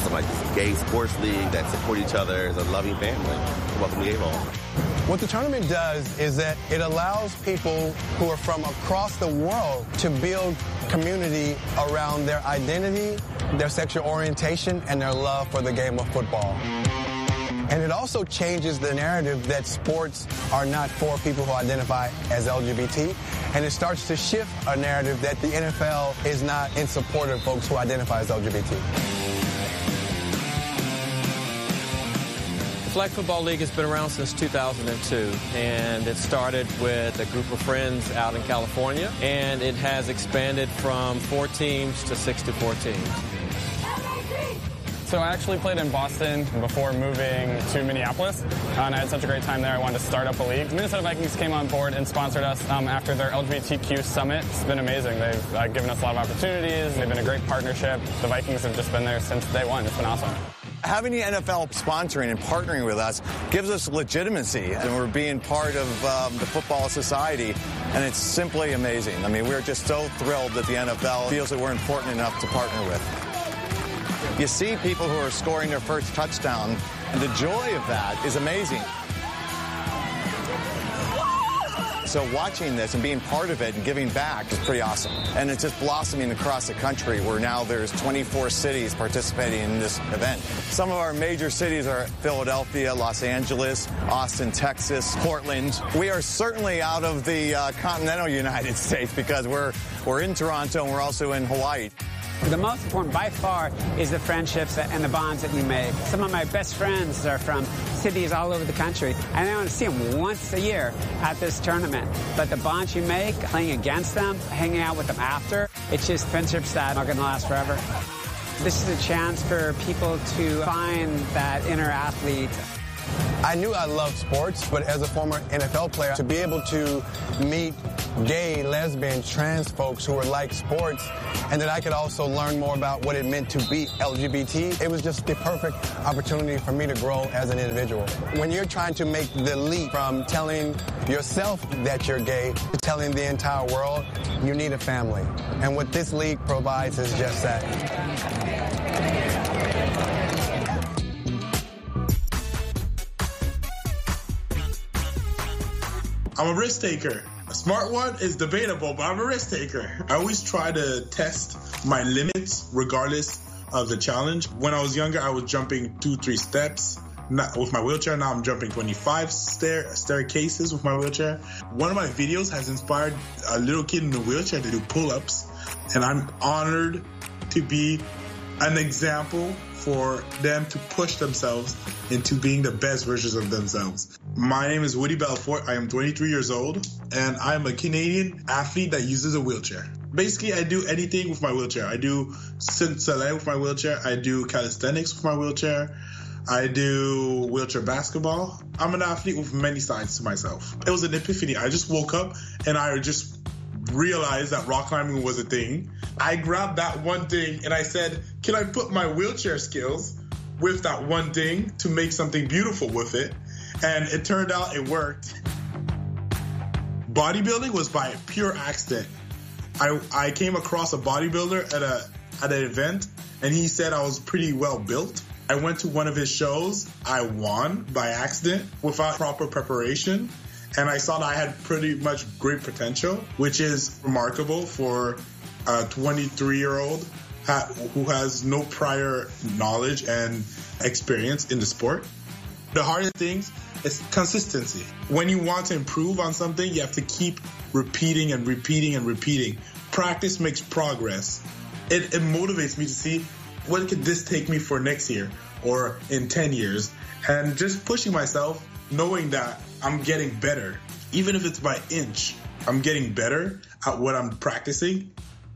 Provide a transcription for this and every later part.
something like this gay sports league that support each other as a loving family. Welcome to A-Ball. What the tournament does is that it allows people who are from across the world to build community around their identity, their sexual orientation, and their love for the game of football. And it also changes the narrative that sports are not for people who identify as LGBT. And it starts to shift a narrative that the NFL is not in support of folks who identify as LGBT. The Flag Football League has been around since 2002, and it started with a group of friends out in California, and it has expanded from 4 teams to 64 teams. So I actually played in Boston before moving to Minneapolis, and I had such a great time there. I wanted to start up a league. Minnesota Vikings came on board and sponsored us after their LGBTQ summit. It's been amazing. They've given us a lot of opportunities. They've been a great partnership. The Vikings have just been there since day one. It's been awesome. Having the NFL sponsoring and partnering with us gives us legitimacy, and we're being part of the football society, and it's simply amazing. I mean, we're just so thrilled that the NFL feels that we're important enough to partner with. You see people who are scoring their first touchdown, and the joy of that is amazing. So watching this and being part of it and giving back is pretty awesome. And it's just blossoming across the country where now there's 24 cities participating in this event. Some of our major cities are Philadelphia, Los Angeles, Austin, Texas, Portland. We are certainly out of the continental United States because we're in Toronto and we're also in Hawaii. The most important by far is the friendships and the bonds that you make. Some of my best friends are from cities all over the country, and I want to see them once a year at this tournament. But the bonds you make, playing against them, hanging out with them after, it's just friendships that are going to last forever. This is a chance for people to find that inner athlete. I knew I loved sports, but as a former NFL player, to be able to meet gay, lesbian, trans folks who were like sports, and that I could also learn more about what it meant to be LGBT, it was just the perfect opportunity for me to grow as an individual. When you're trying to make the leap from telling yourself that you're gay to telling the entire world, you need a family. And what this league provides is just that. I'm a risk taker. A smart one is debatable, but I'm a risk taker. I always try to test my limits regardless of the challenge. When I was younger, I was jumping 2-3 steps with my wheelchair. Now I'm jumping 25 staircases with my wheelchair. One of my videos has inspired a little kid in a wheelchair to do pull-ups, and I'm honored to be an example for them to push themselves into being the best versions of themselves. My name is Woody Belfort. I am 23 years old, and I am a Canadian athlete that uses a wheelchair. Basically, I do anything with my wheelchair. I do Cirque du Soleil with my wheelchair. I do calisthenics with my wheelchair. I do wheelchair basketball. I'm an athlete with many sides to myself. It was an epiphany. I just woke up and I just realized that rock climbing was a thing. I grabbed that one thing and I said, can I put my wheelchair skills with that one thing to make something beautiful with it? And it turned out it worked. Bodybuilding was by pure accident. I came across a bodybuilder at an event, and he said I was pretty well built. I went to one of his shows. I won by accident without proper preparation. And I saw that I had pretty much great potential, which is remarkable for a 23-year-old who has no prior knowledge and experience in the sport. The hardest thing is consistency. When you want to improve on something, you have to keep repeating and repeating and repeating. Practice makes progress. It motivates me to see what could this take me for next year or in 10 years. And just pushing myself, knowing that I'm getting better. Even if it's by inch, I'm getting better at what I'm practicing.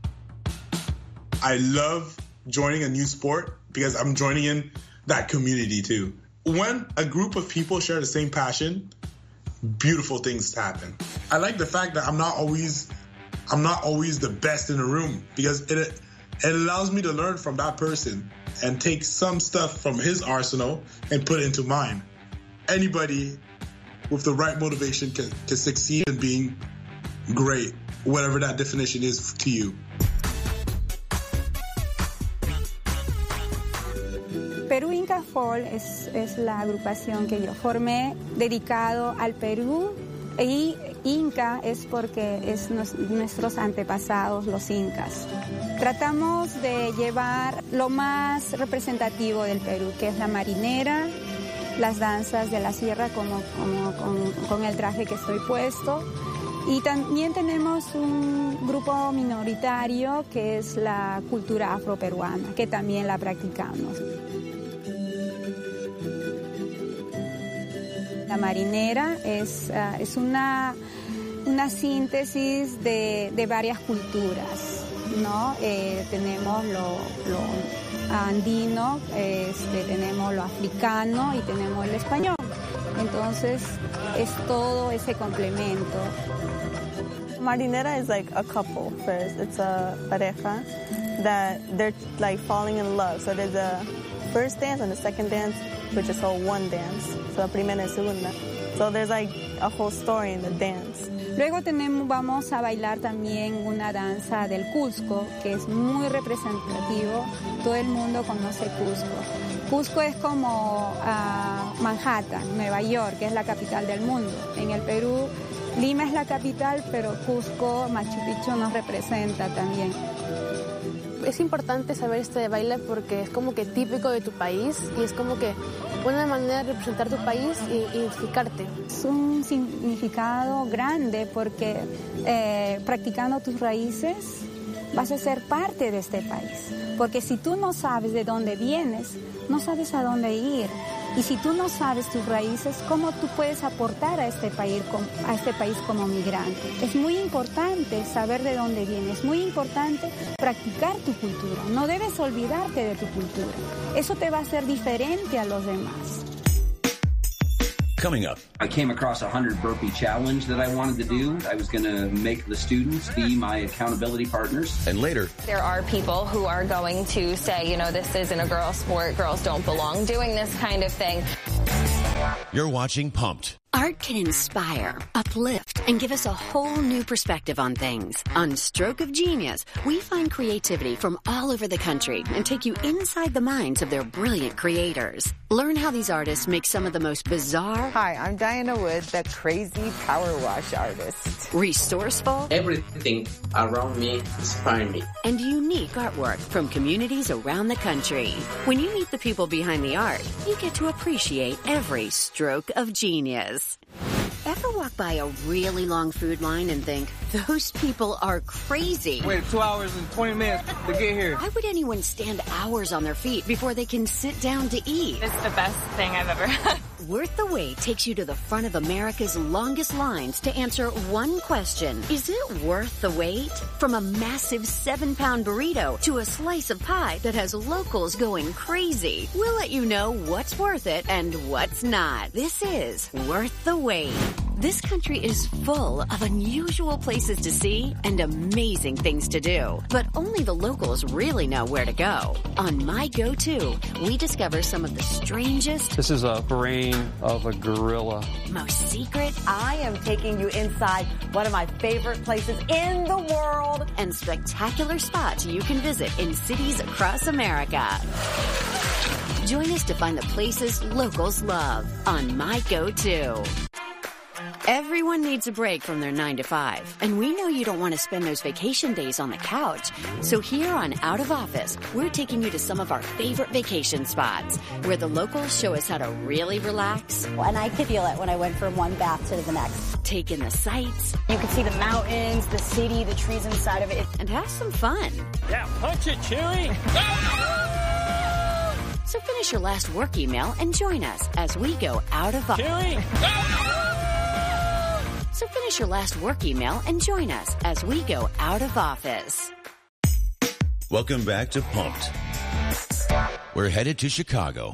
I love joining a new sport because I'm joining in that community too. When a group of people share the same passion, beautiful things happen. I like the fact that I'm not always the best in the room because it allows me to learn from that person and take some stuff from his arsenal and put it into mine. Anybody with the right motivation can succeed in being great, whatever that definition is to you. Perú Inca Folk es la agrupación que yo formé dedicado al Perú, y Inca es porque es nuestros antepasados, los incas. Tratamos de llevar lo más representativo del Perú, que es la marinera, las danzas de la sierra como con el traje que estoy puesto. Y también tenemos un grupo minoritario que es la cultura afroperuana, que también la practicamos. La marinera es una síntesis de varias culturas, ¿no? Tenemos lo andino, tenemos lo africano y tenemos el español. Entonces es todo ese complemento. Marinera is like a couple first. It's a pareja that they're like falling in love. So there's a first dance and a second dance, which is all one dance. So primera y segunda. So there's like a whole story in the dance. Luego vamos a bailar también una danza del Cusco, que es muy representativo. Todo el mundo conoce Cusco. Cusco es como Manhattan, Nueva York, que es la capital del mundo. En el Perú, Lima es la capital, pero Cusco, Machu Picchu nos representa también. Es importante saber este baile porque es como que típico de tu país y es como que una manera de representar tu país e identificarte. Es un significado grande porque practicando tus raíces vas a ser parte de este país. Porque si tú no sabes de dónde vienes, no sabes a dónde ir. Y si tú no sabes tus raíces, ¿cómo tú puedes aportar a este país como migrante? Es muy importante saber de dónde vienes, es muy importante practicar tu cultura. No debes olvidarte de tu cultura. Eso te va a hacer diferente a los demás. Coming up, I came across a 100 burpee challenge that I wanted to do. I was going to make the students be my accountability partners. And later, there are people who are going to say, you know, this isn't a girl sport. Girls don't belong doing this kind of thing. You're watching Pumped. Art can inspire, uplift, and give us a whole new perspective on things. On Stroke of Genius, we find creativity from all over the country and take you inside the minds of their brilliant creators. Learn how these artists make some of the most bizarre... Hi, I'm Diana Wood, the crazy power wash artist. Resourceful... Everything around me inspires me. And unique artwork from communities around the country. When you meet the people behind the art, you get to appreciate every stroke of genius. Ever walk by a really long food line and think, those people are crazy? Wait 2 hours and 20 minutes to get here. Why would anyone stand hours on their feet before they can sit down to eat? It's the best thing I've ever had. Worth the Wait takes you to the front of America's longest lines to answer one question. Is it worth the wait? From a massive 7-pound burrito to a slice of pie that has locals going crazy, we'll let you know what's worth it and what's not. This is Worth the Wait. This country is full of unusual places to see and amazing things to do. But only the locals really know where to go. On My Go-To, we discover some of the strangest... This is a brain of a gorilla. Most secret... I am taking you inside one of my favorite places in the world. And spectacular spots you can visit in cities across America. Join us to find the places locals love on My Go-To. Everyone needs a break from their 9 to 5, and we know you don't want to spend those vacation days on the couch. So here on Out of Office, we're taking you to some of our favorite vacation spots where the locals show us how to really relax. And I could feel it when I went from one bath to the next. Take in the sights. You can see the mountains, the city, the trees inside of it. And have some fun. Yeah, punch it, Chewy! So finish your last work email and join us as we go out of office. Chewy! So finish your last work email and join us as we go out of office. Welcome back to Pumped. We're headed to Chicago.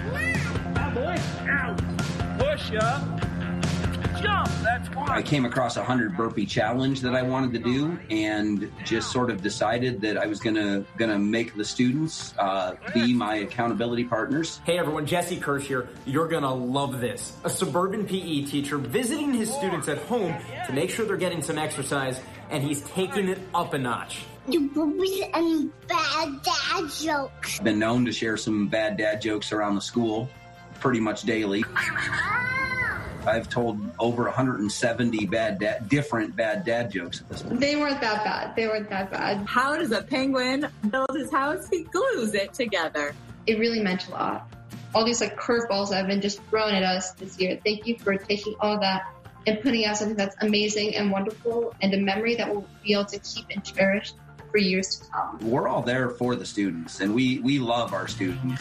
Push up. Jump. That's why. I came across a 100 burpee challenge that I wanted to do and just sort of decided that I was gonna make the students be my accountability partners. Hey everyone, Jesse Kirsch here. You're gonna love this. A suburban PE teacher visiting his students at home to make sure they're getting some exercise, and he's taking it up a notch. do boobies and bad dad jokes. Been known to share some bad dad jokes around the school pretty much daily. I've told over 170 different bad dad jokes at this point. They weren't that bad. They weren't that bad. How does a penguin build his house? He glues it together. It really meant a lot. All these curveballs that have been just thrown at us this year. Thank you for taking all that and putting out something that's amazing and wonderful and a memory that we'll be able to keep and cherish for years to come. We're all there for the students, and we love our students.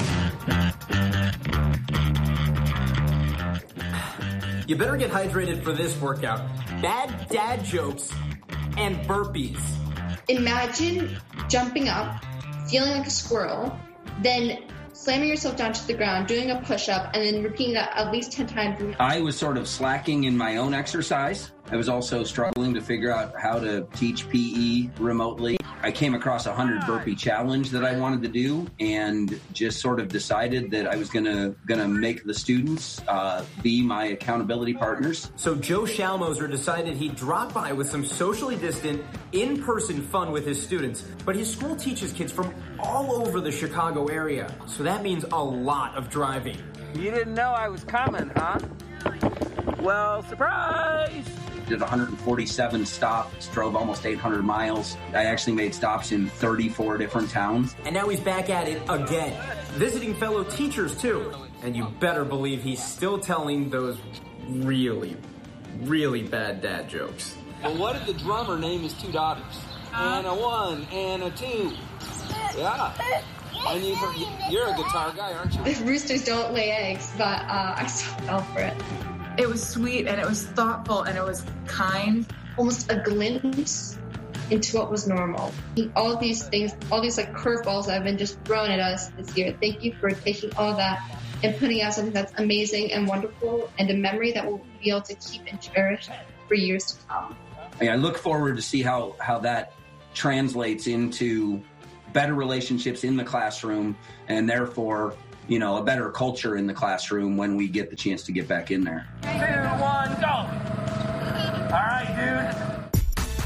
You better get hydrated for this workout. Bad dad jokes and burpees. Imagine jumping up, feeling like a squirrel, then slamming yourself down to the ground, doing a push-up, and then repeating that at least 10 times. I was sort of slacking in my own exercise. I was also struggling to figure out how to teach PE remotely. I came across a 100 burpee challenge that I wanted to do and just sort of decided that I was gonna make the students be my accountability partners. So Joe Shalmoser decided he'd drop by with some socially distant, in-person fun with his students. But his school teaches kids from all over the Chicago area, so that means a lot of driving. You didn't know I was coming, huh? Well, surprise! Did 147 stops, drove almost 800 miles. I actually made stops in 34 different towns. And now he's back at it again, visiting fellow teachers too. And you better believe he's still telling those really, really bad dad jokes. Well, what did the drummer name his two daughters? Anna 1, Anna 2. Yeah. And you're a guitar guy, aren't you? Roosters don't lay eggs, but I still fell for it. It was sweet, and it was thoughtful, and it was kind. Almost a glimpse into what was normal. All these things, all these curveballs that have been just thrown at us this year. Thank you for taking all that and putting out something that's amazing and wonderful and a memory that we'll be able to keep and cherish for years to come. I look forward to see how that translates into better relationships in the classroom and therefore, a better culture in the classroom when we get the chance to get back in there. 2, 1, go! All right, dude.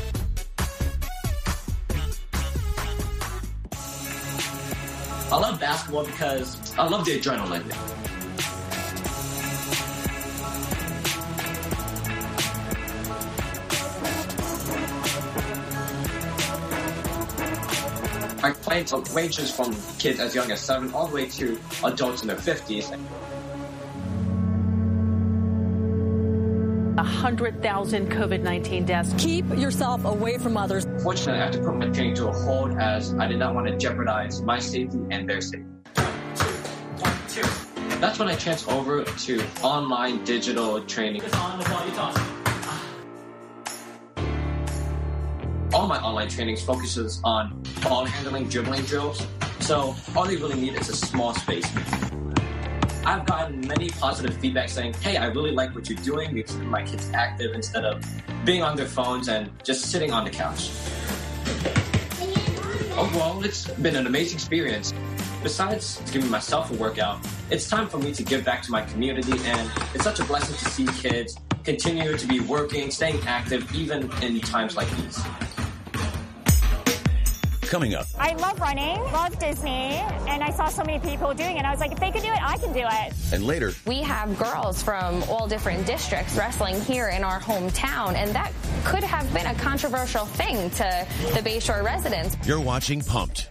I love basketball because I love the adrenaline. I played some ranges from kids as young as 7 all the way to adults in their 50s. 100,000 COVID-19 deaths. Keep yourself away from others. Fortunately, I had to put my training to a hold as I did not want to jeopardize my safety and their safety. 2. That's when I transferred over to online digital training. All my online trainings focuses on ball handling, dribbling drills, so all they really need is a small space. I've gotten many positive feedback saying, hey, I really like what you're doing. You're keeping my kids active instead of being on their phones and just sitting on the couch. Overall, it's been an amazing experience. Besides giving myself a workout, it's time for me to give back to my community, and it's such a blessing to see kids continue to be working, staying active, even in times like these. Coming up. I love running, love Disney, and I saw so many people doing it. I was like, if they could do it, I can do it. And later. We have girls from all different districts wrestling here in our hometown, and that could have been a controversial thing to the Bayshore residents. You're watching Pumped.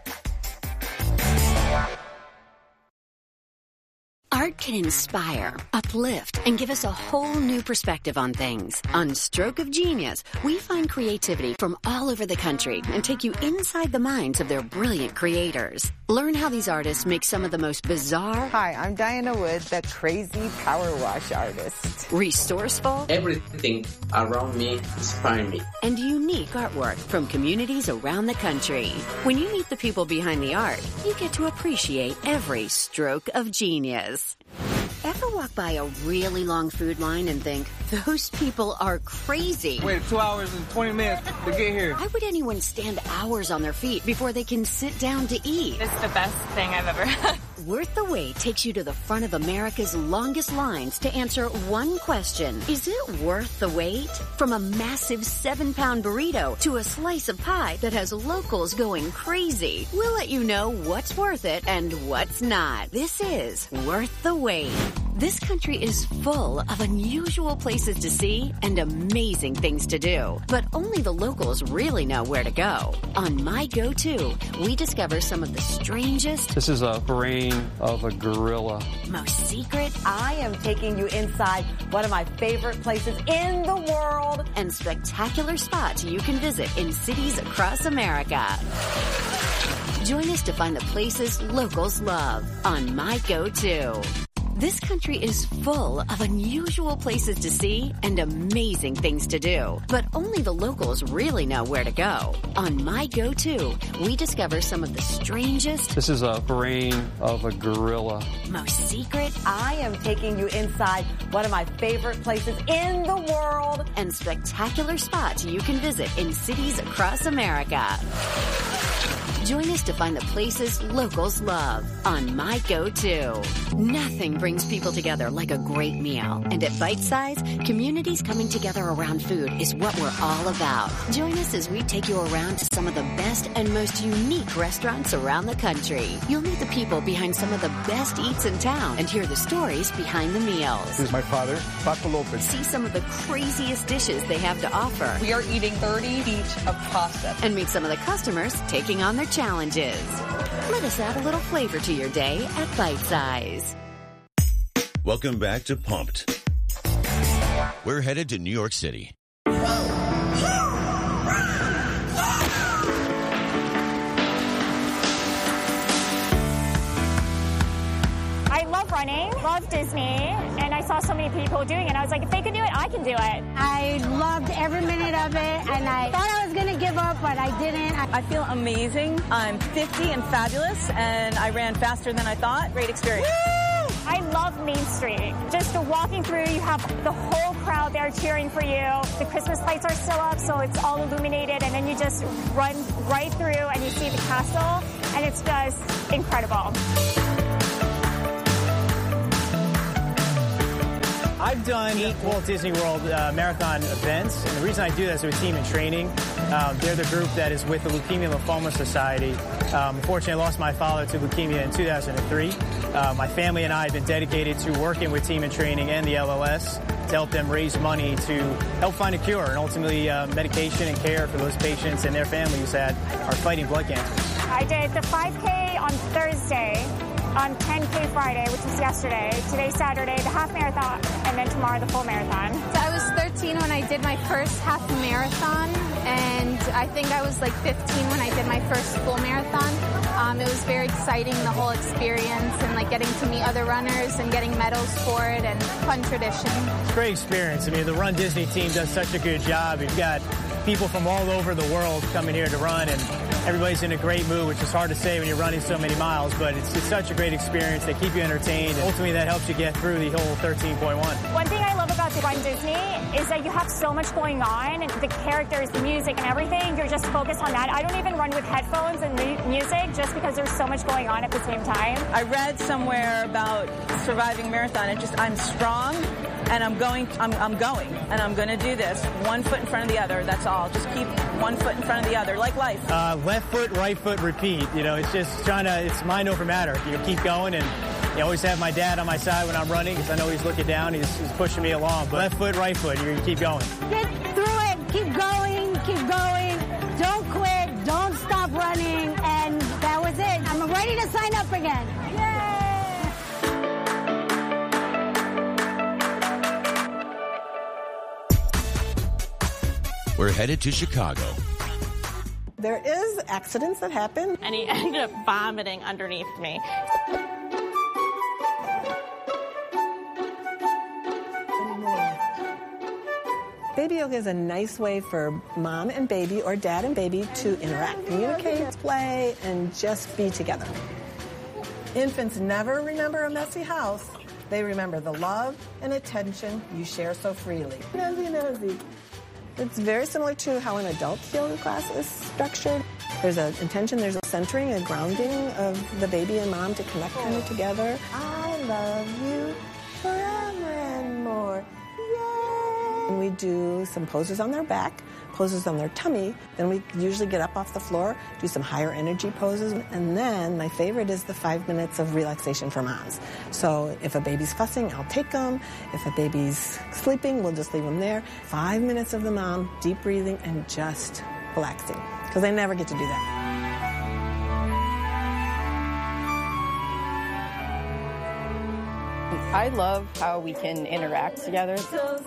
Art can inspire, uplift, and give us a whole new perspective on things. On Stroke of Genius, we find creativity from all over the country and take you inside the minds of their brilliant creators. Learn how these artists make some of the most bizarre... Hi, I'm Diana Wood, the crazy power wash artist. Resourceful... Everything around me inspires me. And unique artwork from communities around the country. When you meet the people behind the art, you get to appreciate every stroke of genius. Ever walk by a really long food line and think, those people are crazy? Wait 2 hours and 20 minutes to get here. Why would anyone stand hours on their feet before they can sit down to eat? It's the best thing I've ever had. Worth the Wait takes you to the front of America's longest lines to answer one question. Is it worth the wait? From a massive 7-pound burrito to a slice of pie that has locals going crazy. We'll let you know what's worth it and what's not. This is Worth the Wait. This country is full of unusual places to see and amazing things to do. But only the locals really know where to go. On My Go-To, we discover some of the strangest... This is a brain of a gorilla. Most secret... I am taking you inside one of my favorite places in the world. And spectacular spots you can visit in cities across America. Join us to find the places locals love on My Go-To. This country is full of unusual places to see and amazing things to do. But only the locals really know where to go. On My Go-To, we discover some of the strangest... This is a brain of a gorilla. Most secret... I am taking you inside one of my favorite places in the world. And spectacular spots you can visit in cities across America. Join us to find the places locals love on My Go-To. Nothing brings people together like a great meal. And at Bite Size, communities coming together around food is what we're all about. Join us as we take you around to some of the best and most unique restaurants around the country. You'll meet the people behind some of the best eats in town and hear the stories behind the meals. This is my father, Paco Lopez. See some of the craziest dishes they have to offer. We are eating 30 each of pasta. And meet some of the customers taking on their challenges. Let us add a little flavor to your day at Bite Size. Welcome back to Pumped. We're headed to New York City. I love running, love Disney, and I saw so many people doing it. I was like, if they can do it, I can do it. I loved every minute of it, and I thought I was going to give up, but I didn't. I feel amazing. I'm 50 and fabulous, and I ran faster than I thought. Great experience. Woo! I love Main Street. Just walking through, you have the whole crowd there cheering for you. The Christmas lights are still up, so it's all illuminated, and then you just run right through and you see the castle, and it's just incredible. I've done 8 Walt Disney World marathon events, and the reason I do that is with Team in Training. They're the group that is with the Leukemia Lymphoma Society. Unfortunately, I lost my father to leukemia in 2003. My family and I have been dedicated to working with Team in Training and the LLS to help them raise money to help find a cure and ultimately medication and care for those patients and their families that are fighting blood cancers. I did the 5K on Thursday, on 10K Friday, which was yesterday, today Saturday, the half marathon, and then tomorrow the full marathon. So I was 13 when I did my first half marathon, and I think I was like 15 when I did my first full marathon. It was very exciting, the whole experience, and like getting to meet other runners and getting medals for it, and fun tradition. It's a great experience. I mean, the Run Disney team does such a good job. You've got people from all over the world coming here to run, and everybody's in a great mood, which is hard to say when you're running so many miles, but it's such a great experience. They keep you entertained, and ultimately that helps you get through the whole 13.1. One thing I love about the Run Disney is that you have so much going on, and the characters, the music, and everything, you're just focused on that. I don't even run with headphones and music just because there's so much going on at the same time. I read somewhere about surviving marathon. I'm strong, and I'm going, and I'm going to do this. One foot in front of the other, that's all. Just keep one foot in front of the other, like life. Left foot, right foot, repeat. You know, it's just it's mind over matter. You keep going, and you always have my dad on my side when I'm running because I know he's looking down, he's pushing me along. But left foot, right foot, you keep going. Get through it, keep going, don't quit, don't stop running, and that was it. I'm ready to sign up again. Yay! We're headed to Chicago. There is accidents that happen. And he ended up vomiting underneath me. Baby yoga is a nice way for mom and baby or dad and baby to interact, communicate, play, and just be together. Infants never remember a messy house, They remember the love and attention you share so freely. Nosy, nosy. It's very similar to how an adult yoga class is structured. There's an intention, there's a centering, a grounding of the baby and mom to connect kind of together. I love you forever and more. Yay! And we do some poses on their back, poses on their tummy. Then we usually get up off the floor, do some higher energy poses. And then my favorite is the 5 minutes of relaxation for moms. So if a baby's fussing, I'll take them. If a baby's sleeping, we'll just leave them there. 5 minutes of the mom, deep breathing, and just relaxing. Because I never get to do that. I love how we can interact together.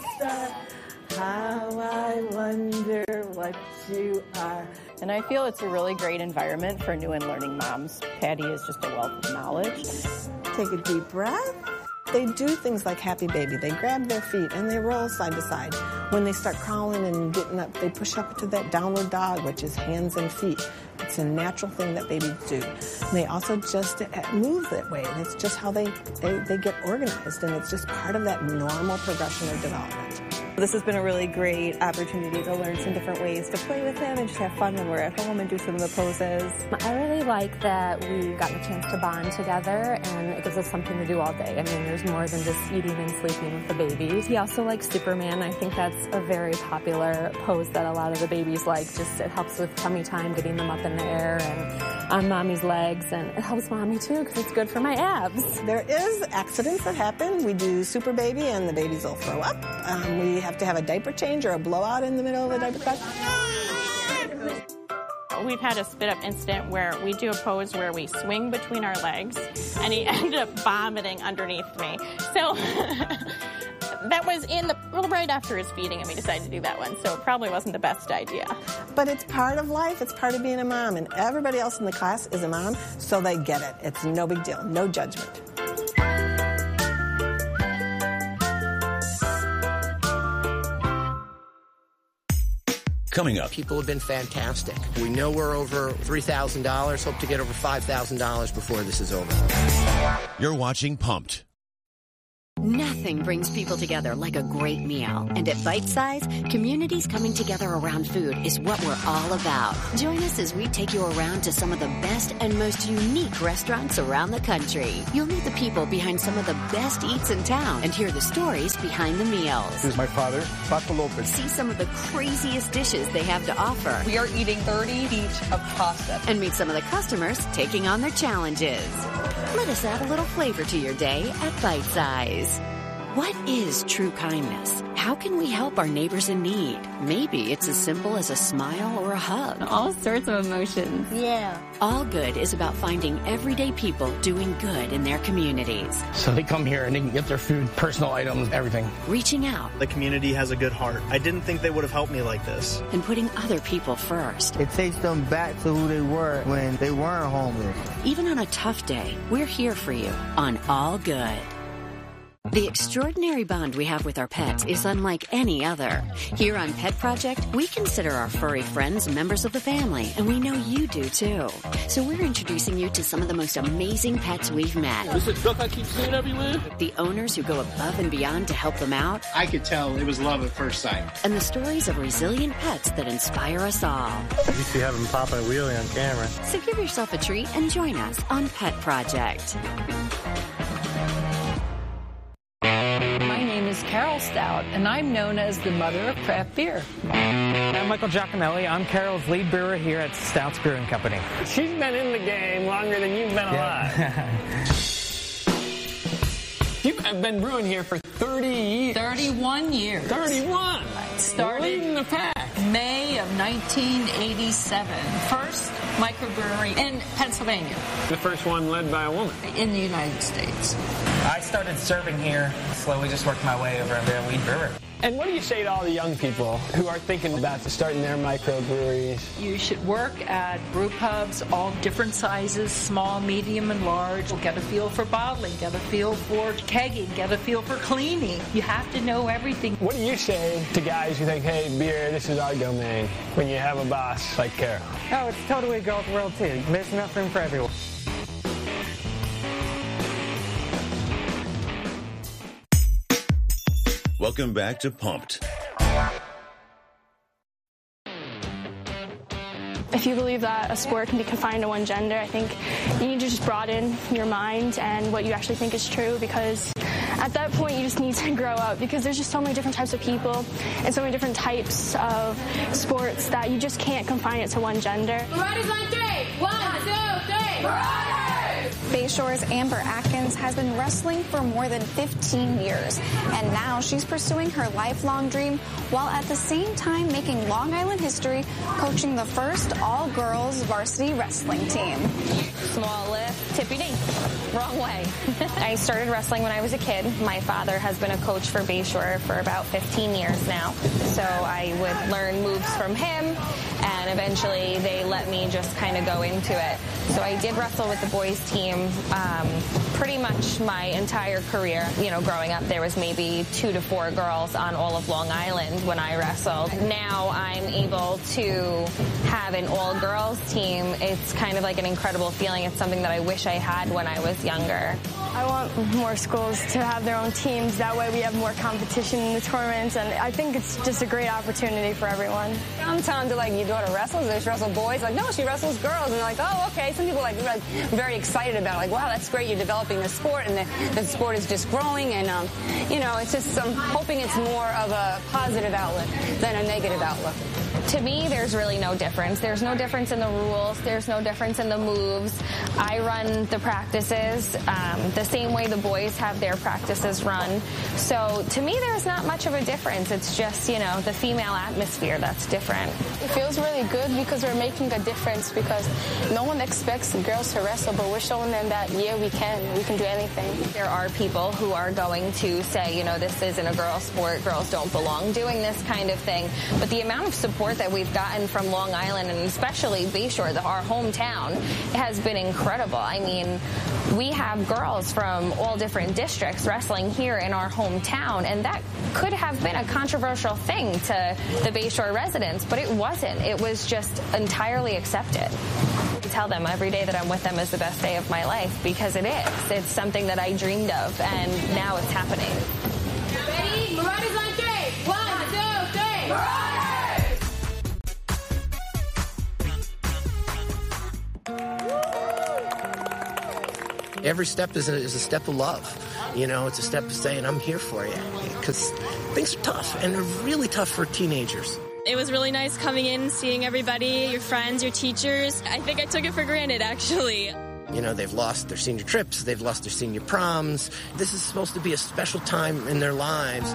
How I wonder what you are. And I feel it's a really great environment for new and learning moms. Patty is just a wealth of knowledge. Take a deep breath. They do things like Happy Baby. They grab their feet and they roll side to side. When they start crawling and getting up, they push up to that downward dog, which is hands and feet. It's a natural thing that babies do. And they also just move that way. And it's just how they get organized. And it's just part of that normal progression of development. This has been a really great opportunity to learn some different ways to play with him and just have fun when we're at home and do some of the poses. I really like that we got the chance to bond together, and it gives us something to do all day. I mean, there's more than just eating and sleeping with the babies. He also likes Superman. I think that's a very popular pose that a lot of the babies like. Just it helps with tummy time, getting them up in the air and on mommy's legs, and it helps mommy too because it's good for my abs. There is accidents that happen. We do Super Baby and the babies will throw up. We have to have a diaper change or a blowout in the middle of a diaper cut. We've had a spit up incident where we do a pose where we swing between our legs, and he ended up vomiting underneath me. So that was right after his feeding, and we decided to do that one. So it probably wasn't the best idea. But it's part of life. It's part of being a mom, and everybody else in the class is a mom, so they get it. It's no big deal. No judgment. Coming up. People have been fantastic. We know we're over $3,000. Hope to get over $5,000 before this is over. You're watching Pumped. Nothing brings people together like a great meal. And at Bite Size, communities coming together around food is what we're all about. Join us as we take you around to some of the best and most unique restaurants around the country. You'll meet the people behind some of the best eats in town and hear the stories behind the meals. This is my father, Paco Lopez. See some of the craziest dishes they have to offer. We are eating 30 each of pasta. And meet some of the customers taking on their challenges. Let us add a little flavor to your day at Bite Size. What is true kindness? How can we help our neighbors in need? Maybe it's as simple as a smile or a hug. All sorts of emotions. Yeah. All Good is about finding everyday people doing good in their communities. So they come here and they can get their food, personal items, everything. Reaching out. The community has a good heart. I didn't think they would have helped me like this. And putting other people first. It takes them back to who they were when they weren't homeless. Even on a tough day, we're here for you on All Good. The extraordinary bond we have with our pets is unlike any other. Here on Pet Project, we consider our furry friends members of the family, and we know you do too. So we're introducing you to some of the most amazing pets we've met. This is duck I keep seeing everywhere. The owners who go above and beyond to help them out. I could tell it was love at first sight. And the stories of resilient pets that inspire us all. You used to have them popping a wheelie on camera. So give yourself a treat and join us on Pet Project. My name is Carol Stout, and I'm known as the mother of craft beer. I'm Michael Giacomelli. I'm Carol's lead brewer here at Stout's Brewing Company. She's been in the game longer than you've been alive. You've been brewing here for 30 years. 31 years. 31! Started leading the pack. May of 1987. First microbrewery in Pennsylvania. The first one led by a woman. In the United States. I started serving here, slowly just worked my way over to the lead brewer. And what do you say to all the young people who are thinking about starting their microbreweries? You should work at brew pubs, all different sizes, small, medium, and large. Get a feel for bottling, get a feel for kegging, get a feel for cleaning. You have to know everything. What do you say to guys who think, hey, beer, this is our domain, when you have a boss like Carol? Oh, it's totally a girl's world too. There's enough room for everyone. Welcome back to Pumped. If you believe that a sport can be confined to one gender, I think you need to just broaden your mind and what you actually think is true, because at that point you just need to grow up, because there's just so many different types of people and so many different types of sports that you just can't confine it to one gender. Marauders on 3. 1, 2, 3. Marauders! Bayshore's Amber Atkins has been wrestling for more than 15 years, and now she's pursuing her lifelong dream while at the same time making Long Island history, coaching the first all-girls varsity wrestling team. Small lift, tippy dee. Wrong way. I started wrestling when I was a kid. My father has been a coach for Bayshore for about 15 years now, so I would learn moves from him, and eventually they let me just kind of go into it. So I did wrestle with the boys team pretty much my entire career. You know, growing up there was maybe 2 to 4 girls on all of Long Island when I wrestled. Now I'm able to have an all-girls team. It's kind of like an incredible feeling. It's something that I wish I had when I was younger. I want more schools to have their own teams. That way we have more competition in the tournaments, and I think it's just a great opportunity for everyone. Sometimes they're like, your daughter wrestles? Does she wrestle boys? Like, no, she wrestles girls. And they're like, oh, okay. Some people are like very excited about it. Like, wow, that's great. You're developing the sport, and the sport is just growing. And, you know, it's just, I'm hoping it's more of a positive outlet than a negative outlook. To me, there's really no difference. There's no difference in the rules. There's no difference in the moves. I run the practices the same way the boys have their practices run. So to me, there's not much of a difference. It's just, you know, the female atmosphere that's different. It feels really good because we're making a difference, because no one expects girls to wrestle, but we're showing them that, yeah, we can do anything. There are people who are going to say, you know, this isn't a girl sport, girls don't belong doing this kind of thing. But the amount of support that we've gotten from Long Island, and especially Bayshore, our hometown, has been incredible. I mean, we have girls from all different districts wrestling here in our hometown, and that could have been a controversial thing to the Bayshore residents, but it wasn't. It was just entirely accepted. I tell them every day that I'm with them is the best day of my life, because it is. It's something that I dreamed of, and now it's happening. Ready? Marauders on 3. 1, 2, 3. Marauders! Every step is a step of love. You know, it's a step of saying, I'm here for you. Because things are tough, and they're really tough for teenagers. It was really nice coming in, seeing everybody, your friends, your teachers. I think I took it for granted, actually. You know, they've lost their senior trips, they've lost their senior proms. This is supposed to be a special time in their lives.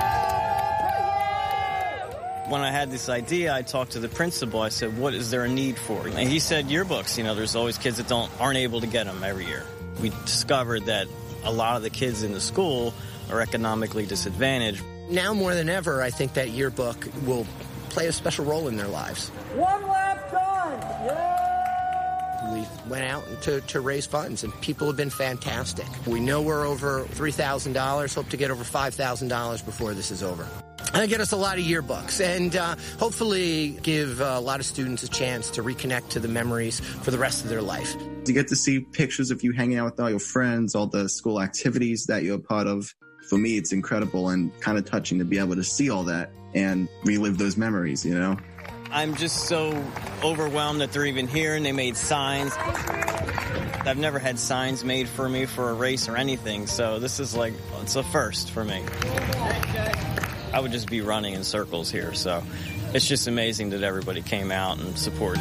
When I had this idea, I talked to the principal. I said, what is there a need for? And he said, yearbooks. You know, there's always kids that aren't able to get them every year. We discovered that a lot of the kids in the school are economically disadvantaged. Now more than ever, I think that yearbook will play a special role in their lives. One lap done! Yeah! We went out to raise funds, and people have been fantastic. We know we're over $3,000, hope to get over $5,000 before this is over. And get us a lot of yearbooks, and hopefully give a lot of students a chance to reconnect to the memories for the rest of their life. You get to see pictures of you hanging out with all your friends, all the school activities that you're a part of. For me, it's incredible and kind of touching to be able to see all that and relive those memories, you know? I'm just so overwhelmed that they're even here, and they made signs. I've never had signs made for me for a race or anything, so this is like, it's a first for me. I would just be running in circles here, so it's just amazing that everybody came out and supported.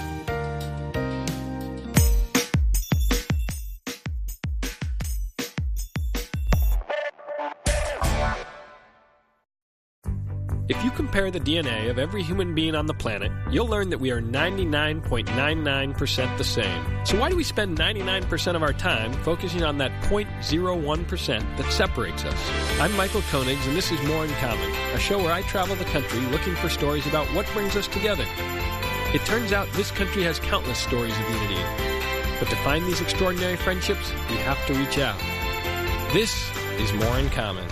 If you compare the DNA of every human being on the planet, you'll learn that we are 99.99% the same. So why do we spend 99% of our time focusing on that 0.01% that separates us? I'm Michael Koenigs, and this is More in Common, a show where I travel the country looking for stories about what brings us together. It turns out this country has countless stories of unity. But to find these extraordinary friendships, we have to reach out. This is More in Common.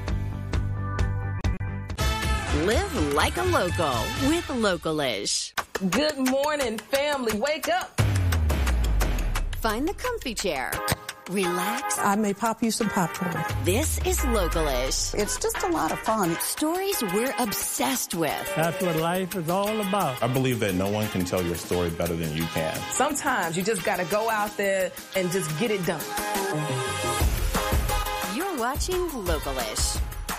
Live like a local with Localish. Good morning, family. Wake up. Find the comfy chair. relax. I may pop you some popcorn. This is Localish. It's just a lot of fun. Stories we're obsessed with. That's what life is all about. I believe that no one can tell your story better than you can. Sometimes you just got to go out there and just get it done. You're watching Localish.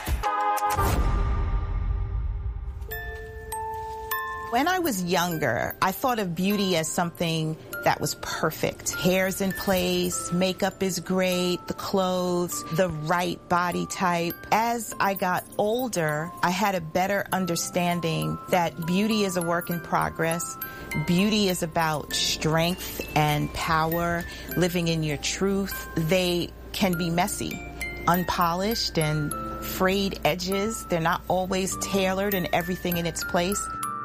When I was younger, I thought of beauty as something that was perfect. Hair's in place, makeup is great, the clothes, the right body type. As I got older, I had a better understanding that beauty is a work in progress. Beauty is about strength and power, living in your truth. They can be messy, unpolished, and frayed edges. They're not always tailored and everything in its place.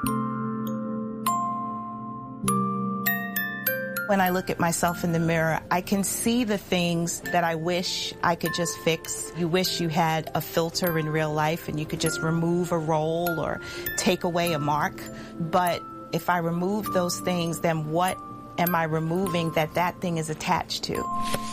When I look at myself in the mirror, I can see the things that I wish I could just fix. You wish you had a filter in real life and you could just remove a roll or take away a mark. But if I remove those things, then what am I removing that thing is attached to?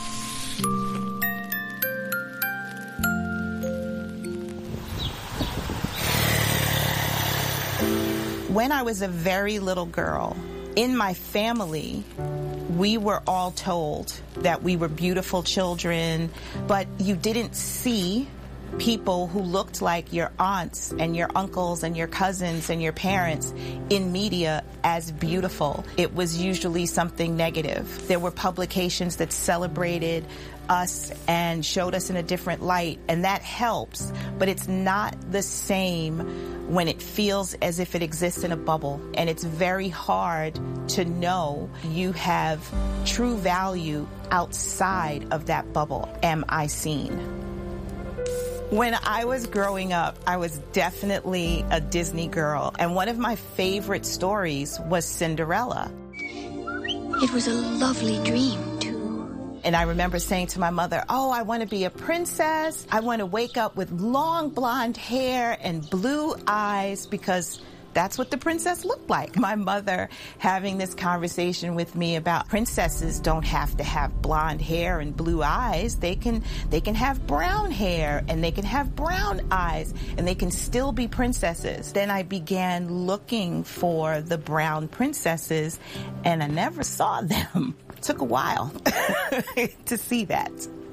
When I was a very little girl, in my family, we were all told that we were beautiful children, but you didn't see people who looked like your aunts and your uncles and your cousins and your parents in media as beautiful. It was usually something negative. There were publications that celebrated us and showed us in a different light, and that helps, but it's not the same when it feels as if it exists in a bubble, and it's very hard to know you have true value outside of that bubble. Am I seen? When I was growing up, I was definitely a Disney girl, and one of my favorite stories was Cinderella. It was a lovely dream, too. And I remember saying to my mother, oh, I want to be a princess. I want to wake up with long blonde hair and blue eyes because that's what the princess looked like. My mother having this conversation with me about princesses don't have to have blonde hair and blue eyes. They can have brown hair and they can have brown eyes and they can still be princesses. Then I began looking for the brown princesses and I never saw them. It took a while to see that.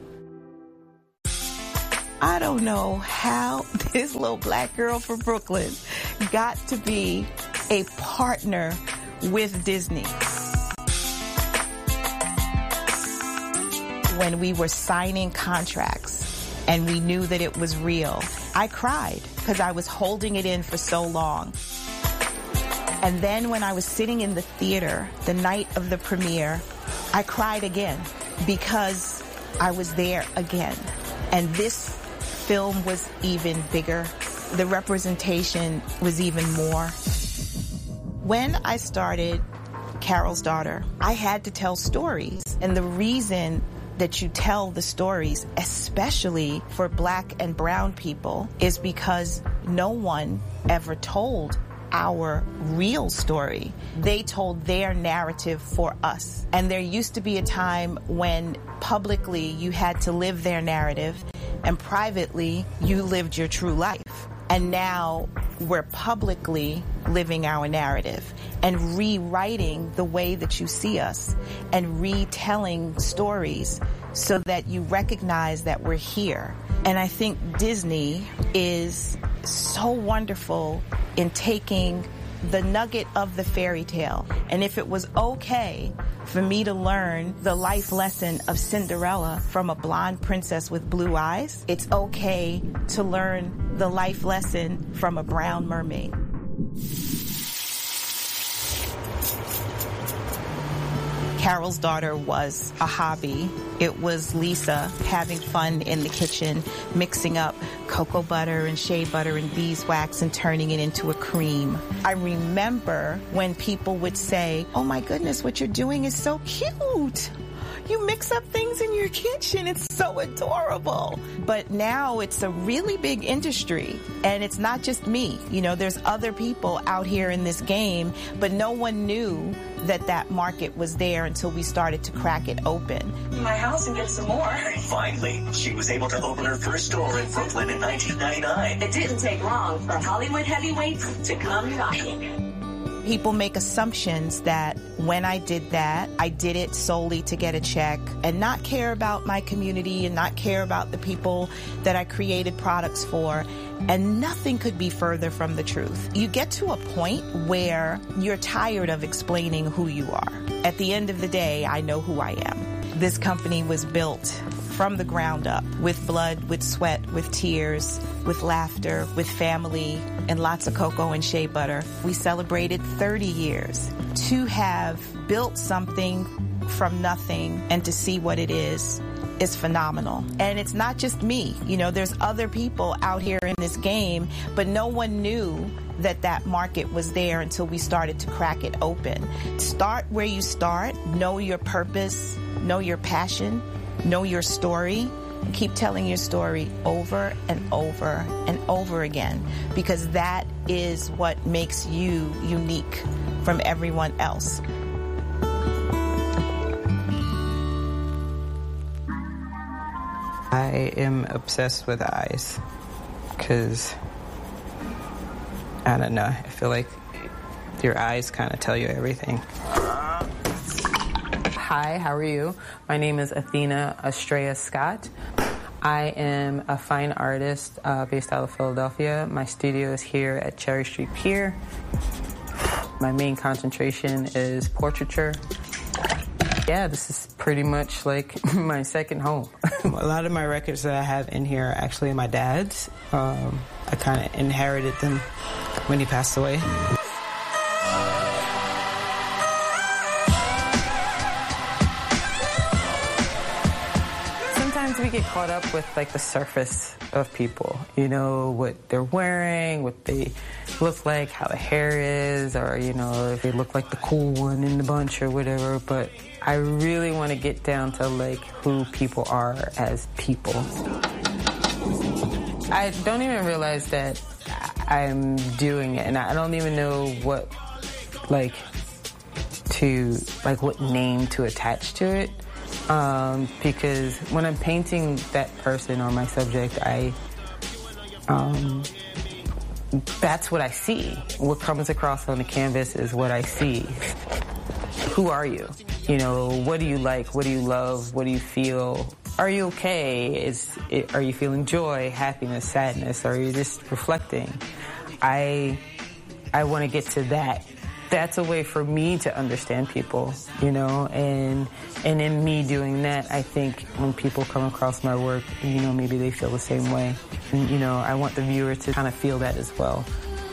I don't know how this little black girl from Brooklyn got to be a partner with Disney. When we were signing contracts and we knew that it was real, I cried because I was holding it in for so long. And then when I was sitting in the theater the night of the premiere, I cried again because I was there again. And this film was even bigger. The representation was even more. When I started Carol's Daughter, I had to tell stories. And the reason that you tell the stories, especially for black and brown people, is because no one ever told our real story. They told their narrative for us. And there used to be a time when publicly you had to live their narrative and privately you lived your true life. And now we're publicly living our narrative and rewriting the way that you see us and retelling stories so that you recognize that we're here. And I think Disney is so wonderful in taking the nugget of the fairy tale. And if it was okay for me to learn the life lesson of Cinderella from a blonde princess with blue eyes, it's okay to learn the life lesson from a brown mermaid. Carol's Daughter was a hobby. It was Lisa having fun in the kitchen, mixing up cocoa butter and shea butter and beeswax and turning it into a cream. I remember when people would say, oh my goodness, what you're doing is so cute. You mix up things in your kitchen. It's so adorable. But now it's a really big industry, and it's not just me. You know, there's other people out here in this game, but no one knew that market was there until we started to crack it open. My house and get some more. Finally, she was able to open her first store in Brooklyn in 1999. It didn't take long for Hollywood heavyweights to come knocking. People make assumptions that when I did that, I did it solely to get a check and not care about my community and not care about the people that I created products for. And nothing could be further from the truth. You get to a point where you're tired of explaining who you are. At the end of the day, I know who I am. This company was built from the ground up, with blood, with sweat, with tears, with laughter, with family, and lots of cocoa and shea butter. We celebrated 30 years. To have built something from nothing and to see what it is phenomenal. And it's not just me. You know, there's other people out here in this game, but no one knew that market was there until we started to crack it open. Start where you start. Know your purpose. Know your passion. Know your story. Keep telling your story over and over and over again, because that is what makes you unique from everyone else. I am obsessed with eyes because, I don't know, I feel like your eyes kind of tell you everything. Hi, how are you? My name is Athena Estrella Scott. I am a fine artist based out of Philadelphia. My studio is here at Cherry Street Pier. My main concentration is portraiture. Yeah, this is pretty much like my second home. A lot of my records that I have in here are actually my dad's. I kind of inherited them when he passed away. Sometimes we get caught up with like the surface of people, you know, what they're wearing, what they look like, how the hair is, or, you know, if they look like the cool one in the bunch or whatever. But I really want to get down to like who people are as people. I don't even realize that I'm doing it, and I don't even know what what name to attach to it. Because when I'm painting that person or my subject, that's what I see. What comes across on the canvas is what I see. Who are you? You know, what do you like? What do you love? What do you feel? Are you okay? Are you feeling joy, happiness, sadness? Or are you just reflecting? I want to get to that. That's a way for me to understand people, you know, and in me doing that, I think when people come across my work, you know, maybe they feel the same way. And, you know, I want the viewer to kind of feel that as well.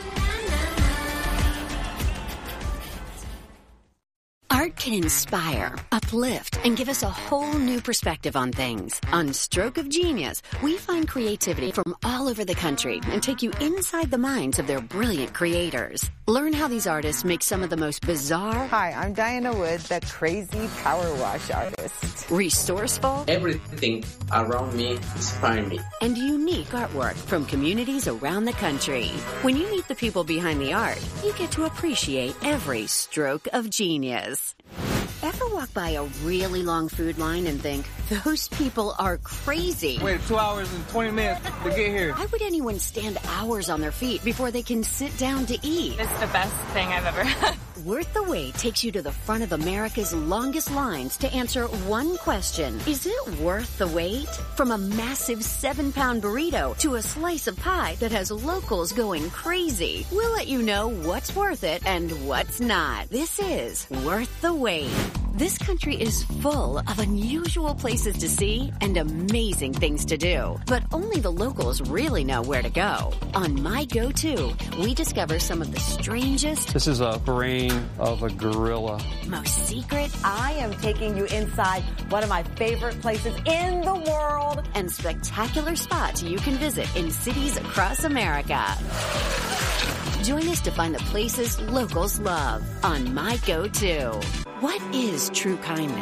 Art can inspire, uplift, and give us a whole new perspective on things. On Stroke of Genius, we find creativity from all over the country and take you inside the minds of their brilliant creators. Learn how these artists make some of the most bizarre... Hi, I'm Diana Wood, that crazy power wash artist. Resourceful... Everything around me inspires me. And unique artwork from communities around the country. When you meet the people behind the art, you get to appreciate every stroke of genius. Ever walk by a really long food line and think, those people are crazy? Waited 2 hours and 20 minutes to get here. Why would anyone stand hours on their feet before they can sit down to eat? It's the best thing I've ever had. Worth the Wait takes you to the front of America's longest lines to answer one question. Is it worth the wait? From a massive 7-pound burrito to a slice of pie that has locals going crazy. We'll let you know what's worth it and what's not. This is Worth the Wait. This country is full of unusual places to see and amazing things to do. But only the locals really know where to go. On My Go-To, we discover some of the strangest... This is a brain of a gorilla. Most secret... I am taking you inside one of my favorite places in the world. And spectacular spots you can visit in cities across America. Join us to find the places locals love on My Go-To. What is true kindness?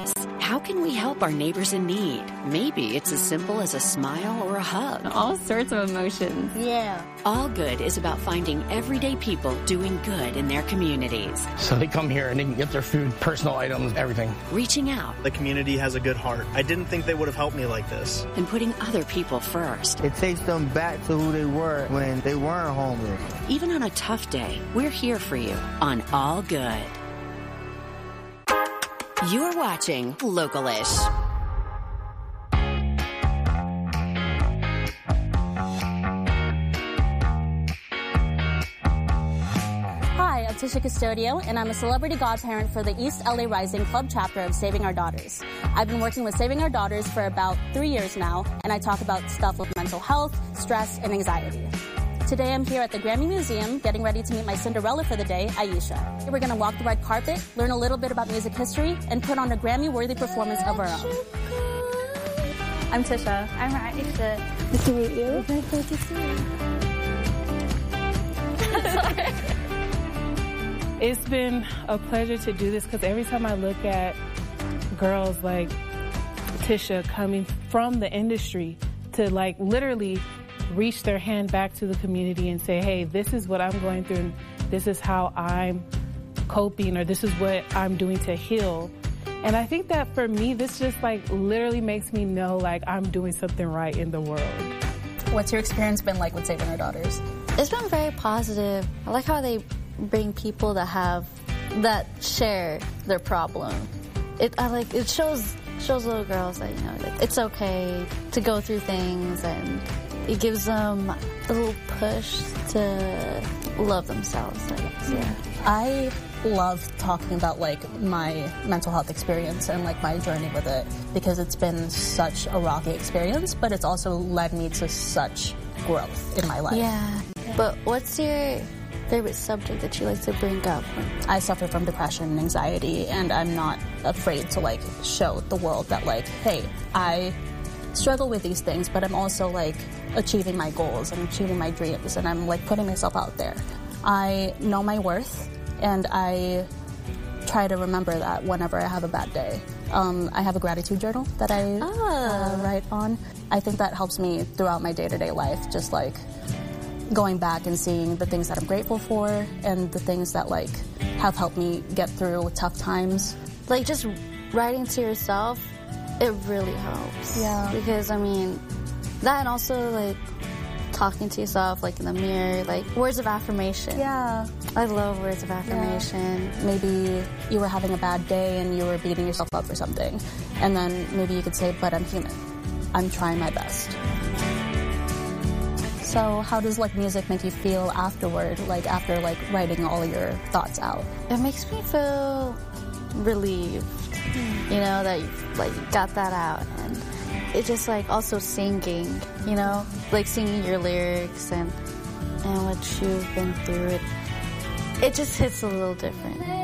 How can we help our neighbors in need? Maybe it's as simple as a smile or a hug. All sorts of emotions. Yeah. All Good is about finding everyday people doing good in their communities. So they come here and they can get their food, personal items, everything. Reaching out. The community has a good heart. I didn't think they would have helped me like this. And putting other people first. It takes them back to who they were when they weren't homeless. Even on a tough day, we're here for you on All Good. You're watching Localish. Hi, I'm Tisha Custodio, and I'm a celebrity godparent for the East LA Rising Club chapter of Saving Our Daughters. I've been working with Saving Our Daughters for about 3 years now, and I talk about stuff with mental health, stress, and anxiety. Today I'm here at the Grammy Museum getting ready to meet my Cinderella for the day, Aisha. We're going to walk the red carpet, learn a little bit about music history, and put on a Grammy-worthy performance of our own. I'm Tisha. I'm Aisha. Nice to meet you. Very good to see you. It's been a pleasure to do this because every time I look at girls like Tisha coming from the industry to like literally reach their hand back to the community and say, hey, this is what I'm going through, and this is how I'm coping, or this is what I'm doing to heal. And I think that for me, this just like literally makes me know like I'm doing something right in the world. What's your experience been like with Saving Our Daughters? It's been very positive. I like how they bring people that share their problem. It shows little girls that, you know, it's okay to go through things, and it gives them a little push to love themselves, I guess, yeah. I love talking about, like, my mental health experience and, like, my journey with it, because it's been such a rocky experience, but it's also led me to such growth in my life. Yeah. But what's your favorite subject that you like to bring up? I suffer from depression and anxiety, and I'm not afraid to, like, show the world that, like, hey, I struggle with these things, but I'm also, like, achieving my goals and achieving my dreams, and I'm, like, putting myself out there. I know my worth, and I try to remember that whenever I have a bad day. I have a gratitude journal that I write on. I think that helps me throughout my day-to-day life, just, like, going back and seeing the things that I'm grateful for and the things that, like, have helped me get through tough times. Like, just writing to yourself, it really helps. Yeah. Because, I mean, that, and also, like, talking to yourself, like, in the mirror, like, words of affirmation. Yeah. I love words of affirmation. Yeah. Maybe you were having a bad day and you were beating yourself up for something. And then maybe you could say, but I'm human. I'm trying my best. So how does, like, music make you feel afterward, like, after, like, writing all your thoughts out? It makes me feel relieved, you know, that, like, you got that out. And it just, like, also singing, you know, like, singing your lyrics and what you've been through. It just hits a little different.